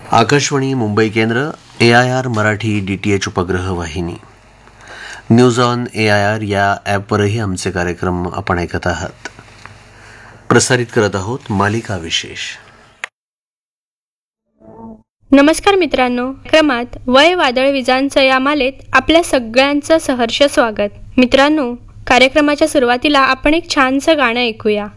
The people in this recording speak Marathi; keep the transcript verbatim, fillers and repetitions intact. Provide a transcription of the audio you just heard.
आकाशवाणी मुंबई केंद्र, ए I R Marathi D T H उपग्रह वाहिनी, news on A I R या ॲपवरही आमचे कार्यक्रम आपण ऐकत आहात. प्रसारित करत आहोत मालिका विशेष. नमस्कार मित्रांनो, क्रमात वय वादळ विजांचं या मालेत आपल्या सगळ्यांचं सहर्ष स्वागत. मित्रांनो, कार्यक्रमाच्या सुरुवातीला आपण एक छानसं गाणं ऐकूया.